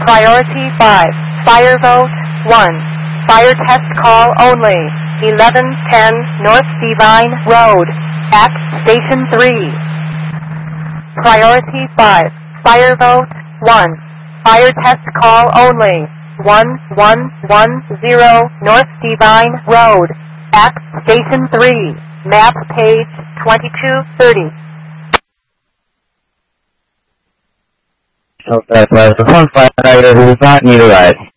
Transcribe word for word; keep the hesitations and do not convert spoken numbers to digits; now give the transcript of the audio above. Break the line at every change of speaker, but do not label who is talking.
Priority five. Fire vote one. Fire test call only. eleven ten North Divine Road. At Station three. Priority five. Fire vote one. Fire test call only. one one one zero North Divine Road. At Station three. Map page twenty-two thirty.
Okay, so the front fire who does not need a ride.